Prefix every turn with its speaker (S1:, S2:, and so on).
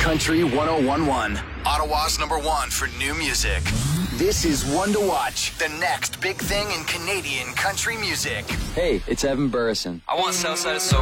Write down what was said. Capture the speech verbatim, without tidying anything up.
S1: Country one oh one point one. Ottawa's number one for new music. This is One to Watch, the next big thing in Canadian country music.
S2: Hey, it's Evan Burrison.
S3: I want Southside of So